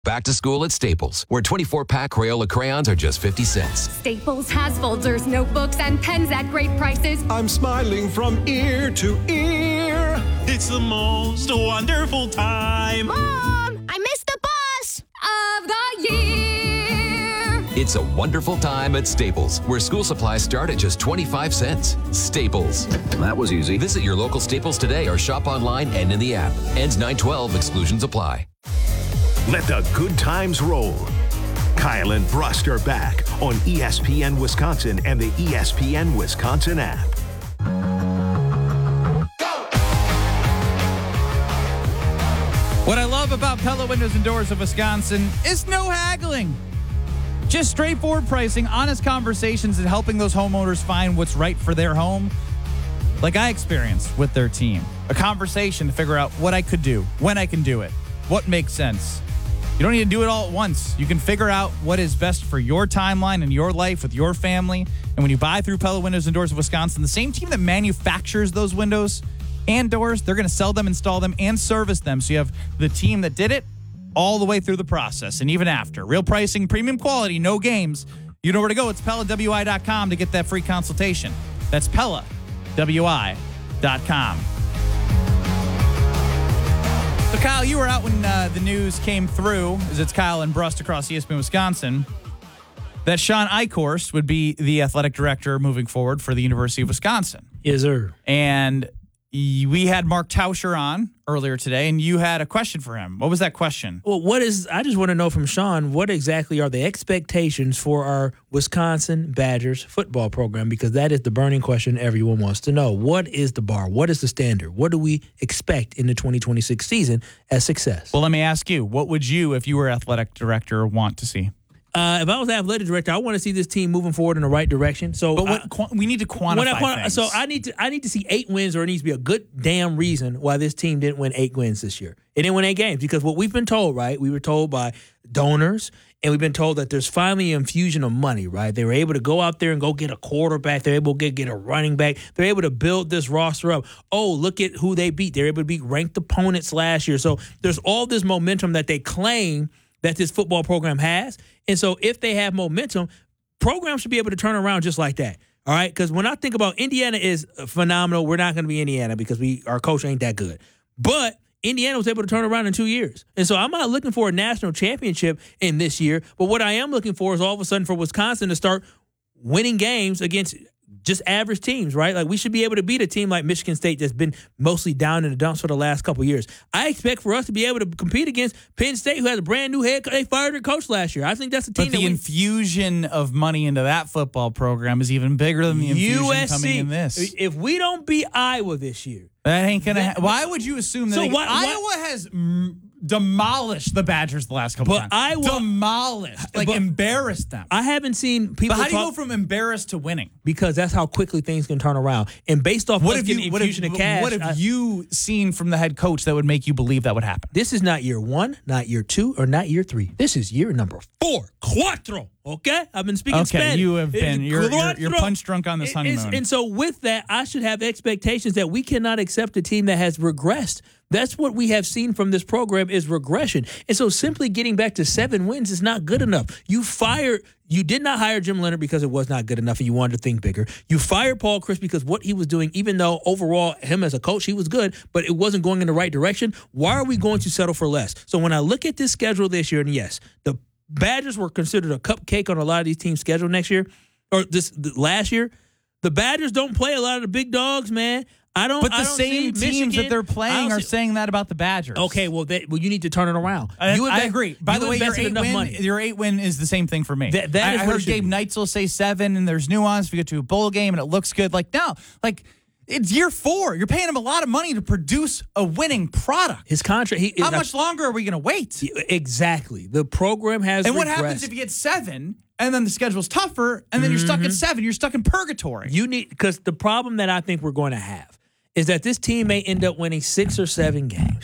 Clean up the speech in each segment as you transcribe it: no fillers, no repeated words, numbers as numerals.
Back to school at Staples, where 24-pack Crayola crayons are just 50 cents. Staples has folders, notebooks, and pens at great prices. I'm smiling from ear to ear. It's the most wonderful time. Mom, I missed the bus Of the year. It's a wonderful time at Staples, where school supplies start at just 25 cents. Staples. That was easy. Visit your local Staples today or shop online and in the app. Ends 9/12. Exclusions apply. Let the good times roll. Kyle and Brust are back on ESPN Wisconsin and the ESPN Wisconsin app. What I love about Pella Windows and Doors of Wisconsin is no haggling. Just straightforward pricing, honest conversations, and helping those homeowners find what's right for their home. Like I experienced with their team. A conversation to figure out what I could do, when I can do it, what makes sense. You don't need to do it all at once. You can figure out what is best for your timeline and your life with your family. And when you buy through Pella Windows and Doors of Wisconsin, the same team that manufactures those windows and doors, they're going to sell them, install them, and service them. So you have the team that did it all the way through the process and even after. Real pricing, premium quality, no games. You know where to go. It's PellaWI.com to get that free consultation. That's PellaWI.com. So, Kyle, you were out when the news came through, as it's Kyle and Brust across ESPN Wisconsin, that Sean Eichhorst would be the athletic director moving forward for the University of Wisconsin. Yes, sir. And we had Mark Tauscher on earlier today, and you had a question for him. What was that question? Well, I just want to know from Sean, what exactly are the expectations for our Wisconsin Badgers football program? Because that is the burning question everyone wants to know. What is the bar? What is the standard? What do we expect in the 2026 season as success? Well, let me ask you, what would you, if you were athletic director, want to see? If I was the athletic director, I want to see this team moving forward in the right direction. So, but we need to quantify things. So I need to see 8 wins, or it needs to be a good damn reason why this team didn't win 8 wins this year. It didn't win 8 games because what we've been told, right? We were told by donors, and we've been told that there's finally an infusion of money, right? They were able to go out there and go get a quarterback. They're able to get a running back. They're able to build this roster up. Oh, look at who they beat. They're able to beat ranked opponents last year. So there's all this momentum that they claim that this football program has. And so if they have momentum, programs should be able to turn around just like that. All right? Because when I think about Indiana is phenomenal, we're not going to be Indiana because our coach ain't that good. But Indiana was able to turn around in 2 years. And so I'm not looking for a national championship in this year. But what I am looking for is all of a sudden for Wisconsin to start winning games against just average teams, right? Like we should be able to beat a team like Michigan State that's been mostly down in the dumps for the last couple of years. I expect for us to be able to compete against Penn State, who has a brand new head coach. They fired their coach last year. I think that's a team. But the infusion of money into that football program is even bigger than the infusion USC, coming in this. If we don't beat Iowa this year, that ain't gonna. Why would you assume that? Iowa has demolished the Badgers the last couple times. Demolished, embarrassed them. I haven't seen people. But how do you go from embarrassed to winning? Because that's how quickly things can turn around. And based off infusion of cash, what have you seen from the head coach that would make you believe that would happen? This is not year 1, not year 2, or not year 3. This is year number 4. Cuatro. Okay, I've been speaking Spanish. Okay, you have been. You're punch drunk on this honeymoon. And so with that, I should have expectations that we cannot accept a team that has regressed. That's what we have seen from this program is regression. And so simply getting back to 7 wins is not good enough. You did not hire Jim Leonard because it was not good enough and you wanted to think bigger. You fired Paul Chryst because what he was doing, even though overall him as a coach, he was good, but it wasn't going in the right direction. Why are we going to settle for less? So when I look at this schedule this year, and yes, the Badgers were considered a cupcake on a lot of these teams' schedule next year, or last year. The Badgers don't play a lot of the big dogs, man. But the same teams that they're playing are saying that about the Badgers. Okay, well, you need to turn it around. I agree. By the way, your 8 win is the same thing for me. I heard Gabe Neitzel say 7, and there's nuance. We get to a bowl game, and it looks good. It's year 4. You're paying him a lot of money to produce a winning product. His contract. How much longer are we going to wait? Exactly. The program has. And what happens if you get 7, and then the schedule's tougher, and then you're stuck at 7? You're stuck in purgatory. Because the problem that I think we're going to have is that this team may end up winning 6 or 7 games.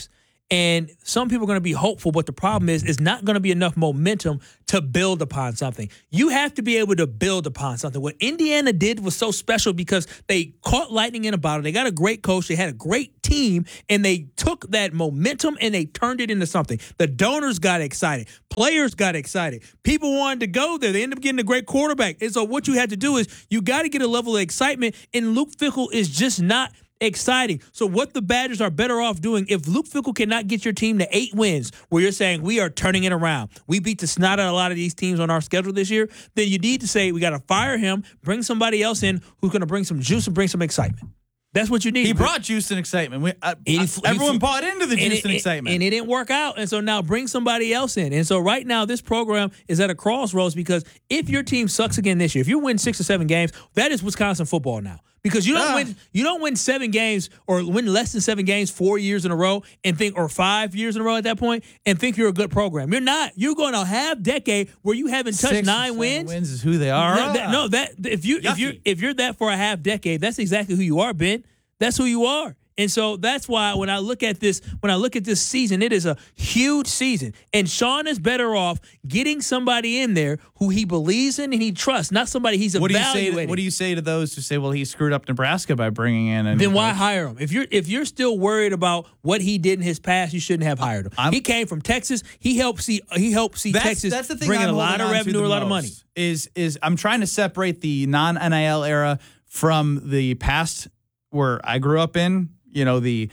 And some people are going to be hopeful, but the problem is it's not going to be enough momentum to build upon something. You have to be able to build upon something. What Indiana did was so special because they caught lightning in a bottle. They got a great coach. They had a great team, and they took that momentum and they turned it into something. The donors got excited. Players got excited. People wanted to go there. They ended up getting a great quarterback. And so what you had to do is you got to get a level of excitement, and Luke Fickell is just not exciting. So what the Badgers are better off doing, if Luke Fickell cannot get your team to 8 wins, where you're saying we are turning it around, we beat the snot out of a lot of these teams on our schedule this year, then you need to say we got to fire him, bring somebody else in who's going to bring some juice and bring some excitement. That's what you need. He brought juice and excitement. Everyone bought into the juice and excitement. And it didn't work out. And so now bring somebody else in. And so right now this program is at a crossroads because if your team sucks again this year, if you win 6 or 7 games, that is Wisconsin football now. Because you don't win 7 games or win less than 7 games 4 years in a row and think, or 5 years in a row at that point, and think you're a good program. You're not. You're going to have decade where you haven't touched 9 wins. Wins is who they are. If you're that for a half decade, that's exactly who you are, Ben. That's who you are. And so that's why when I look at this season, it is a huge season. And Sean is better off getting somebody in there who he believes in and he trusts, not somebody he's evaluating. What do you say to those who say, well, he screwed up Nebraska by bringing in a Then why hire him? If you're still worried about what he did in his past, you shouldn't have hired him. He came from Texas. He helped see Texas that's the thing bringing a lot of revenue, a lot of money. Is I'm trying to separate the non-NIL era from the past where I grew up in. You know, the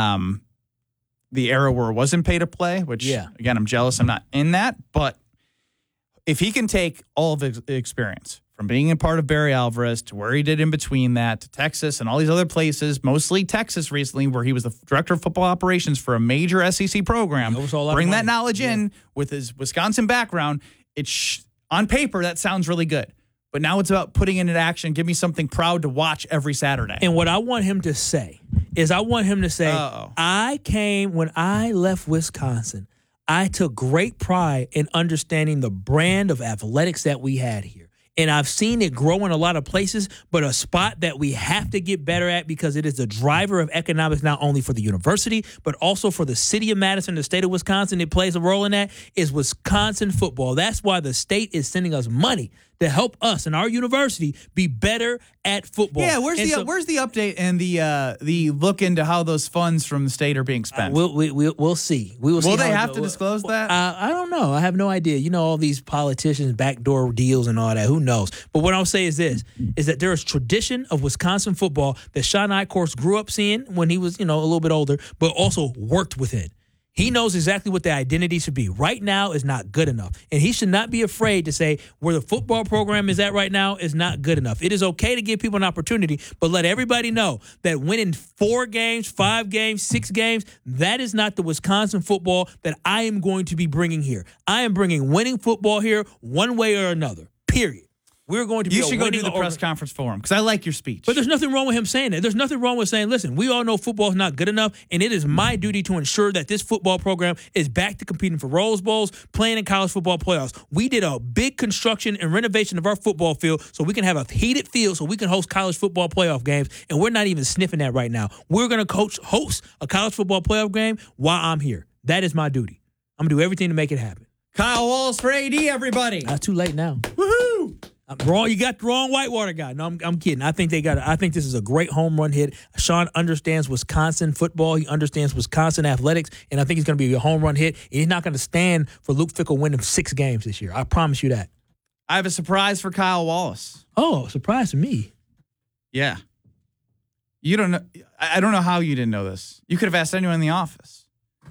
era where it wasn't pay to play, which, again, I'm jealous I'm not in that. But if he can take all of his experience from being a part of Barry Alvarez to where he did in between that to Texas and all these other places, mostly Texas recently, where he was the director of football operations for a major SEC program, bring that knowledge in with his Wisconsin background, on paper, that sounds really good. But now it's about putting it into action. Give me something proud to watch every Saturday. And what I want him to say is when I left Wisconsin, I took great pride in understanding the brand of athletics that we had here. And I've seen it grow in a lot of places, but a spot that we have to get better at because it is a driver of economics not only for the university, but also for the city of Madison, the state of Wisconsin. It plays a role in that, is Wisconsin football. That's why the state is sending us money to help us and our university be better at football. Yeah, where's the update and the look into how those funds from the state are being spent? We'll see. Will they have to disclose that? I don't know. I have no idea. You know, all these politicians, backdoor deals and all that. Who knows? But what I'll say is this, is that there is tradition of Wisconsin football that Sean Eichhorst grew up seeing when he was, a little bit older, but also worked within. He knows exactly what the identity should be. Right now is not good enough. And he should not be afraid to say where the football program is at right now is not good enough. It is okay to give people an opportunity, but let everybody know that winning 4 games, 5 games, 6 games, that is not the Wisconsin football that I am going to be bringing here. I am bringing winning football here one way or another, period. We're going to be. You should go do the press conference for him because I like your speech. But there's nothing wrong with him saying that. There's nothing wrong with saying, listen, we all know football is not good enough, and it is my duty to ensure that this football program is back to competing for Rose Bowls, playing in college football playoffs. We did a big construction and renovation of our football field so we can have a heated field so we can host college football playoff games, and we're not even sniffing that right now. We're going to host a college football playoff game while I'm here. That is my duty. I'm going to do everything to make it happen. Kyle Wallace for AD, everybody. It's too late now. Woohoo! Wrong. You got the wrong Whitewater guy. No, I'm kidding. I think this is a great home run hit. Sean understands Wisconsin football. He understands Wisconsin athletics, and I think he's going to be a home run hit. And he's not going to stand for Luke Fickell winning 6 games this year. I promise you that. I have a surprise for Kyle Wallace. Oh, surprise to me. Yeah. You don't know. I don't know how you didn't know this. You could have asked anyone in the office.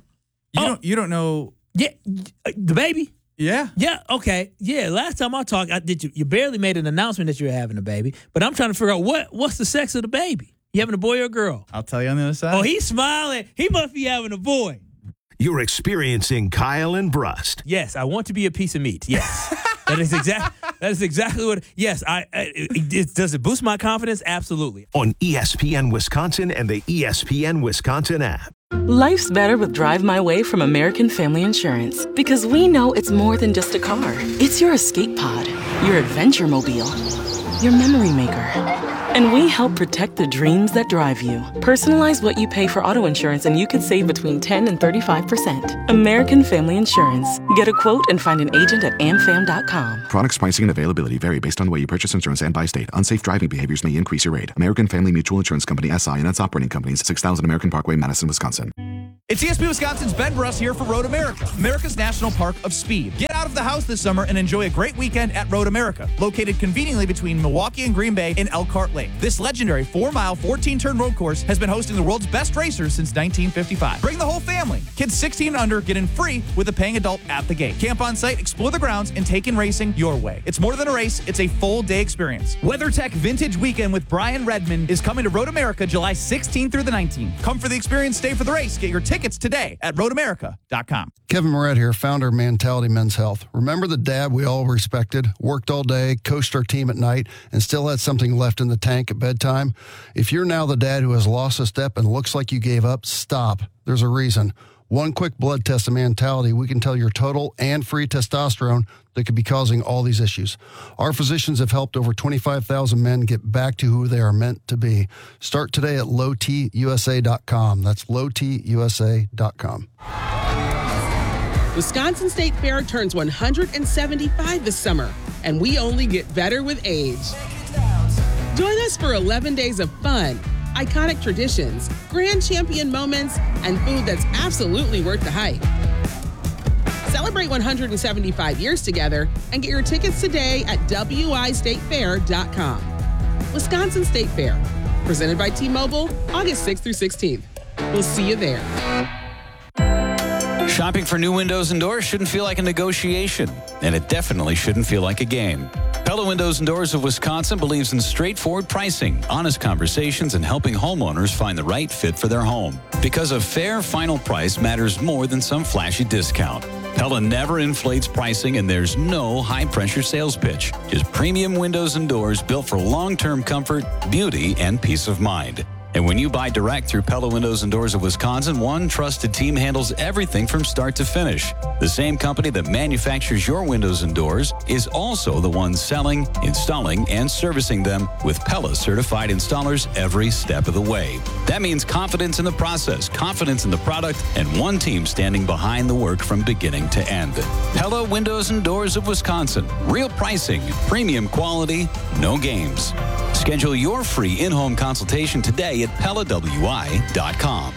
You don't know. Yeah, the baby. Yeah. Yeah, okay. Yeah, last time I talked, you barely made an announcement that you were having a baby, but I'm trying to figure out what's the sex of the baby. You having a boy or a girl? I'll tell you on the other side. Oh, he's smiling. He must be having a boy. You're experiencing Kyle and Brust. Yes, I want to be a piece of meat. Yes. That is exactly what. Yes, does it boost my confidence? Absolutely. On ESPN Wisconsin and the ESPN Wisconsin app. Life's better with Drive My Way from American Family Insurance because we know it's more than just a car. It's your escape pod, your adventure mobile, your memory maker. And we help protect the dreams that drive you. Personalize what you pay for auto insurance and you could save between 10 and 35%. American Family Insurance. Get a quote and find an agent at amfam.com. Products, pricing, and availability vary based on the way you purchase insurance and by state. Unsafe driving behaviors may increase your rate. American Family Mutual Insurance Company, SI, and its operating companies, 6000 American Parkway, Madison, Wisconsin. It's ESP Wisconsin's Ben Bruss here for Road America, America's National Park of Speed. Get out of the house this summer and enjoy a great weekend at Road America, located conveniently between Milwaukee and Green Bay in Elkhart Lake. This legendary 4-mile, 14-turn road course has been hosting the world's best racers since 1955. Bring the whole family. Kids 16 and under get in free with a paying adult at the gate. Camp on site, explore the grounds, and take in racing your way. It's more than a race, it's a full-day experience. WeatherTech Vintage Weekend with Brian Redmond is coming to Road America July 16th through the 19th. Come for the experience, stay for the race. Get your tickets today at roadamerica.com. Kevin Moret here, founder of Mentality Men's Health. Remember the dad we all respected, worked all day, coached our team at night, and still had something left in the tank at bedtime? If you're now the dad who has lost a step and looks like you gave up, stop. There's a reason. One quick blood test of Mentality, we can tell your total and free testosterone that could be causing all these issues. Our physicians have helped over 25,000 men get back to who they are meant to be. Start today at lowtusa.com. That's lowtusa.com. Wisconsin State Fair turns 175 this summer, and we only get better with age. Join us for 11 days of fun, iconic traditions, grand champion moments, and food that's absolutely worth the hype. Celebrate 175 years together and get your tickets today at wistatefair.com. Wisconsin State Fair, presented by T-Mobile, August 6th through 16th. We'll see you there. Shopping for new windows and doors shouldn't feel like a negotiation, and it definitely shouldn't feel like a game. Pella Windows and Doors of Wisconsin believes in straightforward pricing, honest conversations, and helping homeowners find the right fit for their home. Because a fair final price matters more than some flashy discount. Pella never inflates pricing, and there's no high-pressure sales pitch. Just premium windows and doors built for long-term comfort, beauty, and peace of mind. And when you buy direct through Pella Windows and Doors of Wisconsin, one trusted team handles everything from start to finish. The same company that manufactures your windows and doors is also the one selling, installing, and servicing them with Pella certified installers every step of the way. That means confidence in the process, confidence in the product, and one team standing behind the work from beginning to end. Pella Windows and Doors of Wisconsin. Real pricing, premium quality, no games. Schedule your free in-home consultation today at PellaWI.com.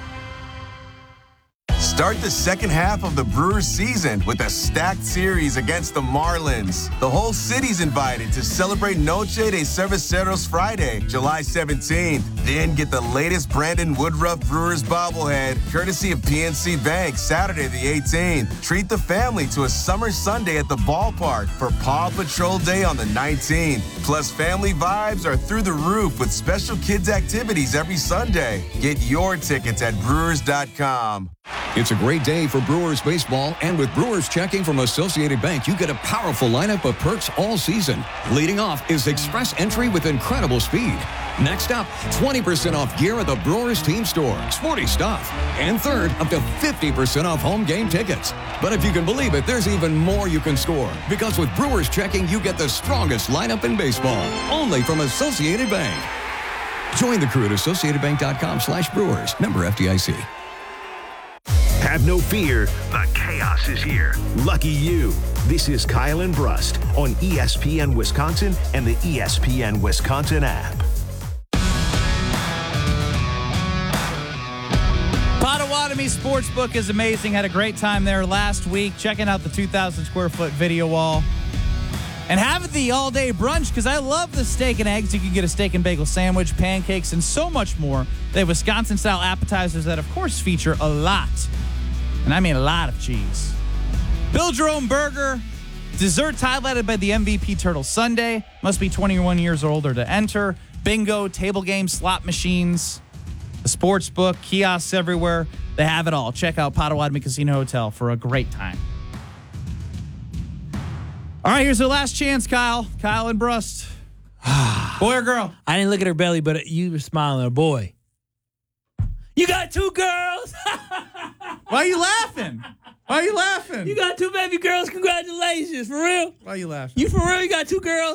Start the second half of the Brewers season with a stacked series against the Marlins. The whole city's invited to celebrate Noche de Cerveceros Friday, July 17th. Then get the latest Brandon Woodruff Brewers bobblehead, courtesy of PNC Bank, Saturday the 18th. Treat the family to a summer Sunday at the ballpark for Paw Patrol Day on the 19th. Plus, family vibes are through the roof with special kids activities every Sunday. Get your tickets at Brewers.com. It's a great day for Brewers baseball, and with Brewers checking from Associated Bank, you get a powerful lineup of perks all season. Leading off is Express Entry with incredible speed. Next up, 20% off gear at the Brewers team store. Sporty stuff. And third, up to 50% off home game tickets. But if you can believe it, there's even more you can score. Because with Brewers checking, you get the strongest lineup in baseball. Only from Associated Bank. Join the crew at AssociatedBank.com/Brewers. Member FDIC. Have no fear, the chaos is here. Lucky you. This is Kyle and Brust on ESPN Wisconsin and the ESPN Wisconsin app. Potawatomi Sportsbook is amazing. Had a great time there last week, checking out the 2,000 square foot video wall. And have the all-day brunch, because I love the steak and eggs. You can get a steak and bagel sandwich, pancakes, and so much more. They have Wisconsin-style appetizers that, of course, feature a lot, and I mean a lot of cheese. Build your own burger. Desserts highlighted by the MVP Turtle Sundae. Must be 21 years or older to enter. Bingo, table games, slot machines, the sports book, kiosks everywhere. They have it all. Check out Potawatomi Casino Hotel for a great time. All right, here's our last chance, Kyle. Kyle and Brust. Boy or girl? I didn't look at her belly, but you were smiling at a boy. You got two girls. Why are you laughing? Why are you laughing? You got two baby girls. Congratulations. For real? Why are you laughing? You for real? You got two girls?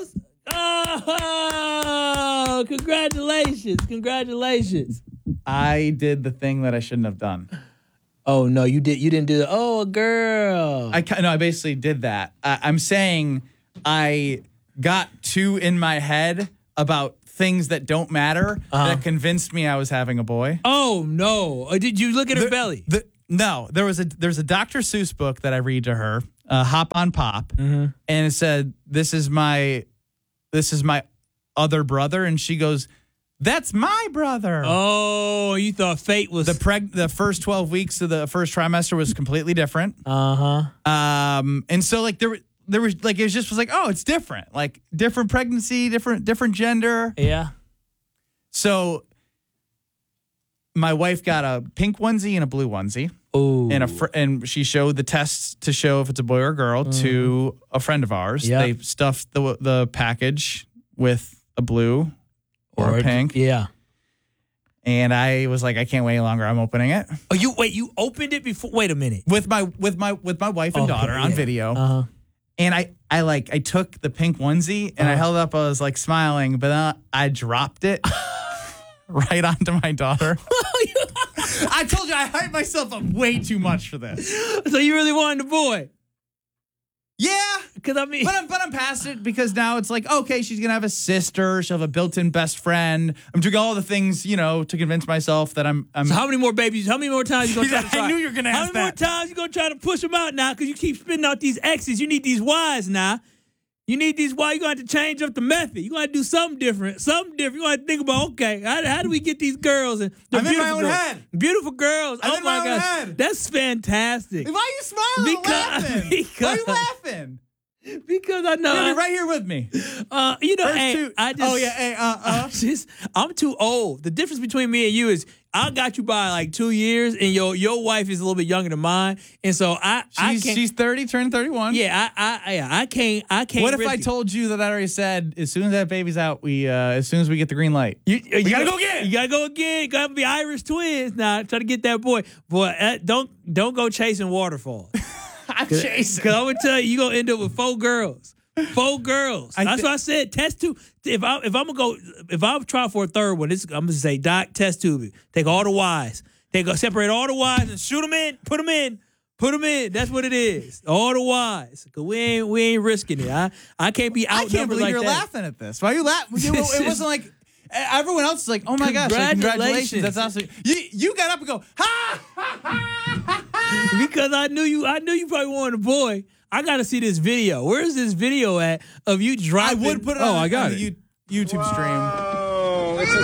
Oh, congratulations. I did the thing that I shouldn't have done. Oh, no, you didn't do that. Oh, a girl. I basically did that. I'm saying I got too in my head about things that don't matter that convinced me I was having a boy. Oh, no. Did you look at her belly? No, there's a Dr. Seuss book that I read to her, Hop on Pop, and it said, this is my other brother, and she goes, that's my brother. Oh, you thought fate was the first 12 weeks of the first trimester was completely different. And so like there was like it was like, oh, it's different, like different pregnancy, different gender. Yeah. So my wife got a pink onesie and a blue onesie. Ooh. And she showed the tests to show if it's a boy or a girl to a friend of ours. Yep. They stuffed the package with a blue or a pink. Yeah. And I was like, I can't wait any longer. I'm opening it. Oh, you opened it before? Wait a minute. With my wife and daughter on video. And I took the pink onesie and I held it up. I was like smiling, but then I dropped it right onto my daughter. I told you I hyped myself up way too much for this. So you really wanted a boy? Yeah, because I mean, but I'm past it because now it's like, okay, she's gonna have a sister, she'll have a built-in best friend. I'm doing all the things, to convince myself that I'm. So how many more babies? How many more times you gonna try to try? I knew you were gonna ask that. How many more times you gonna try to push them out now? Because you keep spitting out these X's. You need these Y's now. You need these Y. You're going to have to change up the method. You're going to do something different. You're going to think about, okay, how do we get these girls? And I'm in my own head. Beautiful girls. I'm in my own head. That's fantastic. Why are you smiling and laughing? Why are you laughing? Because I know. You're right here with me. I'm too old. The difference between me and you is I got you by like 2 years, and your wife is a little bit younger than mine, and so she's 30, turned 31. Yeah, I can't. What if I told you that I already said as soon as that baby's out, as soon as we get the green light, you gotta go again. You gotta go again. You gotta be Irish twins now. Try to get that boy. Boy, don't go chasing waterfalls. I'm chasing. Because I'm gonna tell you're gonna end up with 4 girls. 4 girls. That's what I said. Test tube. If I'm trying for a third one, I'm gonna say, Doc, test tube it. Take all the Y's. Separate all the Y's and shoot them in. Put them in. That's what it is. All the Y's. Cause we ain't risking it. I can't be outnumbered. I can't believe like you're that. laughing at this. Why are you laughing? It wasn't like everyone else is like, oh my gosh, congratulations. That's awesome. You got up and go, ha! Because I knew you probably wanted a boy. I got to see this video. Where is this video at of you dropping? I would put it on the YouTube stream. Oh, it's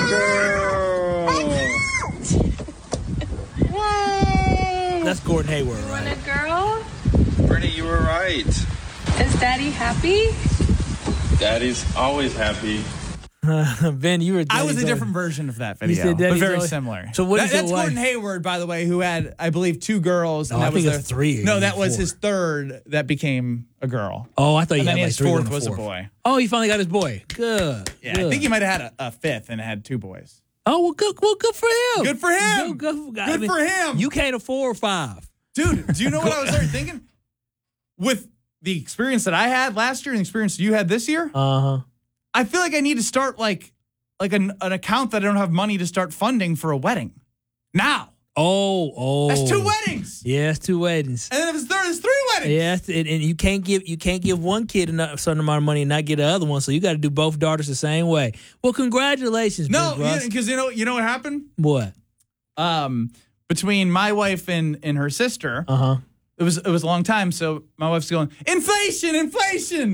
a girl. Yay! That's Gordon Hayward, You right? want a girl? Brittany, you were right. Is Daddy happy? Daddy's always happy. Ben, you were. I was a different version of that video, said but very always similar. So what is that's your wife? Gordon Hayward, by the way, who had, I believe, 2 girls. And No, that I think was it's 3. No, that was his third that became a girl. Oh, I thought you and had then like his 3 fourth and a was a 4th. boy. Oh, he finally got his boy. Good. Yeah, Good. I think he might have had a 5th and had 2 boys. Oh, well, good for him. Good for him. Good for him. You can't afford 5. Dude, do you know what I was already thinking? With the experience that I had last year and the experience you had this year, I feel like I need to start like an account that I don't have money to start funding for a wedding. Now. Oh. That's 2 weddings. Yeah, it's 2 weddings. And then if it's third, it's 3 weddings. Yes, and you can't give one kid a certain amount of money and not get the other one. So you got to do both daughters the same way. Well, congratulations. No, because you know what happened? What? Between my wife and her sister. It was a long time, so my wife's going, inflation. Inflation.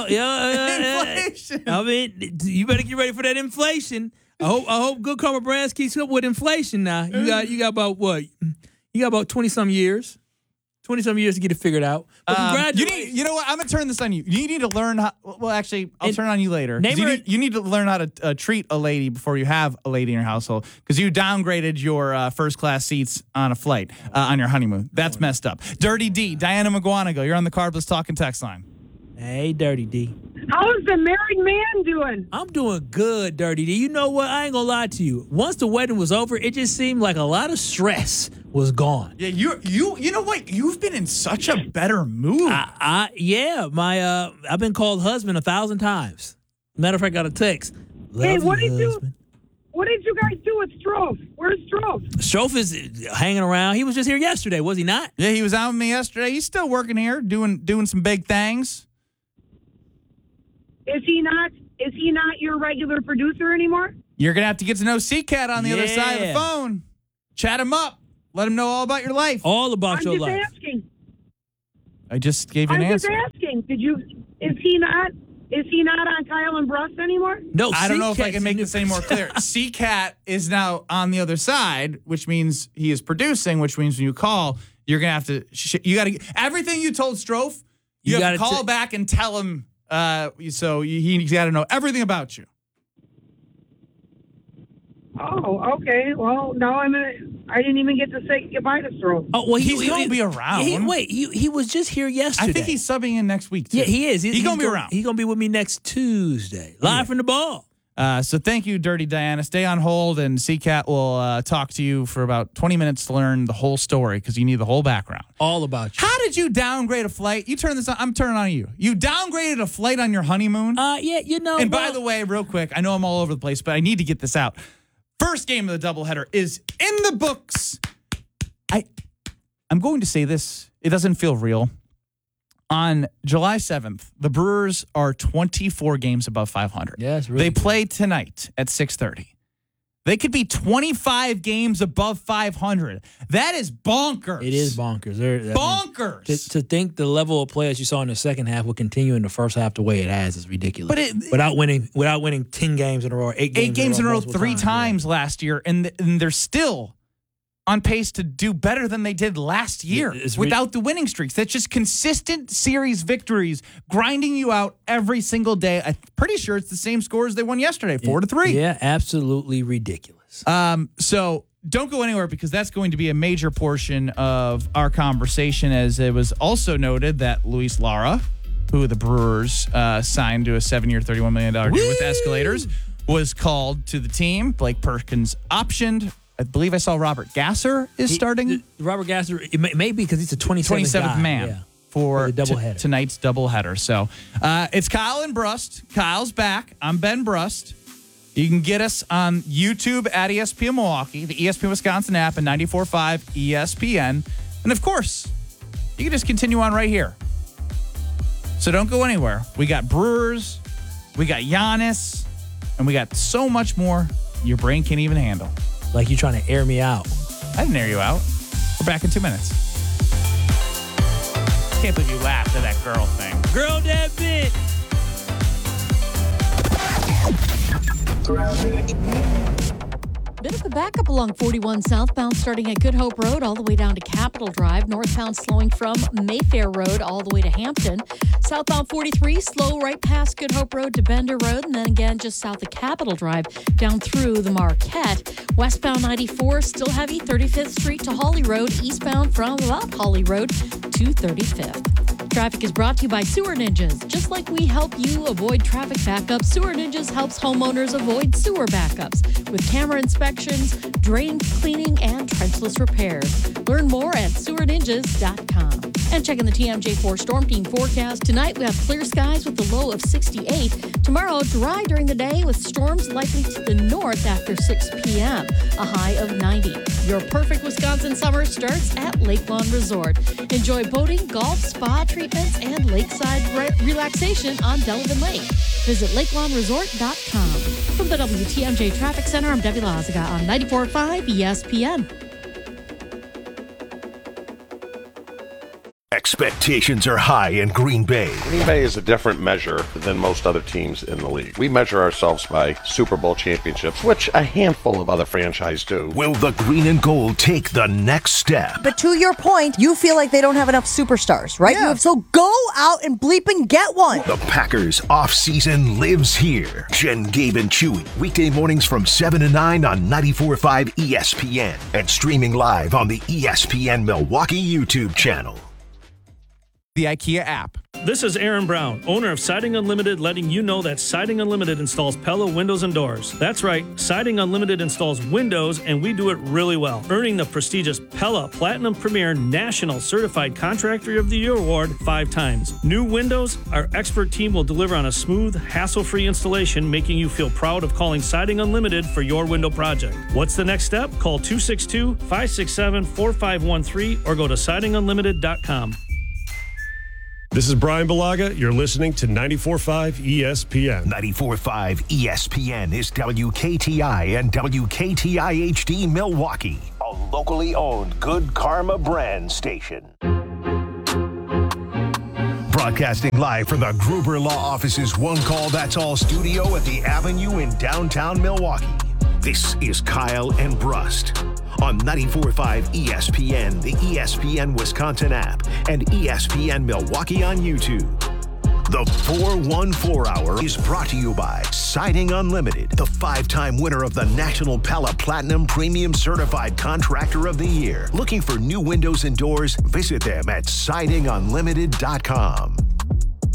I mean, you better get ready for that inflation. I hope Good Karma Brands keeps up with inflation now. You got about what? You got about 20-some years. 20-some years to get it figured out. But congratulations. You know what? I'm going to turn this on you. You need to learn how... Well, actually, I'll turn it on you later. You need to learn how to treat a lady before you have a lady in your household, because you downgraded your first-class seats on a flight on your honeymoon. That's messed up. Dirty D, Diana McGuanago, you're on the Carbless Talking text line. Hey, Dirty D. How's the married man doing? I'm doing good, Dirty D. You know what? I ain't gonna lie to you. Once the wedding was over, it just seemed like a lot of stress was gone. Yeah, you know what? You've been in such a better mood. I've been called husband 1,000 times. Matter of fact, I got a text. Hey, Love what your did you husband. guys do with Strofe? Where's Strofe? Strofe is hanging around. He was just here yesterday, was he not? Yeah, he was out with me yesterday. He's still working here, doing some big things. Is he not your regular producer anymore? You're going to have to get to know C-Cat on the other side of the phone. Chat him up. Let him know all about your life. All about your life. I'm just asking. I just gave you an I'm answer. just asking. Is he not on Kyle and Brust anymore? No, I don't know if I can make this any more clear. C-Cat is now on the other side, which means he is producing, which means when you call, you're going to have to, you got to, everything you told Strofe, you have to call back and tell him, he's got to know everything about you. Oh, okay. Well, now I didn't even get to say goodbye to Strofe. Oh, well, he's going to be around. He was just here yesterday. I think he's subbing in next week, too. Yeah, he is. He's going to be around. He's going to be with me next Tuesday. Live from the ball. So thank you, Dirty Diana. Stay on hold, and C-Cat will talk to you for about 20 minutes to learn the whole story because you need the whole background. All about you. How did you downgrade a flight? You turn this on. I'm turning on you. You downgraded a flight on your honeymoon? Yeah, you know. And by the way, real quick, I know I'm all over the place, but I need to get this out. First game of the doubleheader is in the books. I'm going to say this. It doesn't feel real. On July 7th, the Brewers are 24 games above 500. Yeah, it's really They play tonight at 6:30. They could be 25 games above 500. That is bonkers. It is bonkers. Bonkers. To think the level of play as you saw in the second half will continue in the first half the way it has is ridiculous. But without winning 10 games in a row, 8 games in a row multiple three times last year, and they're still on pace to do better than they did last year without the winning streaks. That's just consistent series victories, grinding you out every single day. I'm pretty sure it's the same score as they won yesterday, 4-3. Yeah, absolutely ridiculous. So don't go anywhere because that's going to be a major portion of our conversation, as it was also noted that Luis Lara, who the Brewers signed to a 7-year, $31 million deal with escalators, was called to the team. Blake Perkins optioned. I believe I saw Robert Gasser is starting. Robert Gasser, it may be because he's a 27th man for the doubleheader. Tonight's doubleheader. So it's Kyle and Brust. Kyle's back. I'm Ben Brust. You can get us on YouTube at ESPN Milwaukee, the ESPN Wisconsin app, and 94.5 ESPN. And, of course, you can just continue on right here. So don't go anywhere. We got Brewers, we got Giannis, and we got so much more your brain can't even handle. Like you trying to air me out. I didn't air you out. We're back in 2 minutes. Can't believe you laughed at that girl thing. Girl that bitch. Bit of a backup along 41 southbound starting at Good Hope Road all the way down to Capitol Drive. Northbound slowing from Mayfair Road all the way to Hampton. Southbound 43 slow right past Good Hope Road to Bender Road, and then again just south of Capitol Drive down through the Marquette. Westbound 94 still heavy 35th Street to Holly Road, eastbound from about Holly Road to 35th. Traffic is brought to you by Sewer Ninjas. Just like we help you avoid traffic backups, Sewer Ninjas helps homeowners avoid sewer backups with camera inspections, drain cleaning, and trenchless repairs. Learn more at sewerninjas.com. And checking the TMJ4 Storm Team forecast. Tonight we have clear skies with a low of 68. Tomorrow, dry during the day with storms likely to the north after 6 p.m. A high of 90. Your perfect Wisconsin summer starts at Lake Lawn Resort. Enjoy boating, golf, spa treatments, and lakeside relaxation on Delavan Lake. Visit lakelawnresort.com. From the WTMJ Traffic Center, I'm Debbie Lazaga on 94.5 ESPN. Expectations are high in Green Bay. Green Bay is a different measure than most other teams in the league. We measure ourselves by Super Bowl championships, which a handful of other franchises do. Will the green and gold take the next step? But to your point, you feel like they don't have enough superstars, right? Yeah. So go out and bleep and get one. The Packers offseason lives here. Jen, Gabe, and Chewy. Weekday mornings from 7 to 9 on 94.5 ESPN. And streaming live on the ESPN Milwaukee YouTube channel. The IKEA app. This is Aaron Brown, owner of Siding Unlimited, letting you know that Siding Unlimited installs Pella windows and doors. That's right, Siding Unlimited installs windows, and we do it really well, earning the prestigious Pella Platinum Premier National Certified Contractor of the Year Award 5 times. New windows, our expert team will deliver on a smooth, hassle-free installation, making you feel proud of calling Siding Unlimited for your window project. What's the next step? Call 262-567-4513 or go to sidingunlimited.com. This is Brian Balaga. You're listening to 94.5 ESPN. 94.5 ESPN is WKTI and WKTI HD Milwaukee, a locally owned Good Karma brand station. Broadcasting live from the Gruber Law Office's One Call That's All studio at the Avenue in downtown Milwaukee. This is Kyle and Brust on 94.5 ESPN, the ESPN Wisconsin app, and ESPN Milwaukee on YouTube. The 414 Hour is brought to you by Siding Unlimited, the 5-time winner of the National Pella Platinum Premium Certified Contractor of the Year. Looking for new windows and doors? Visit them at sidingunlimited.com.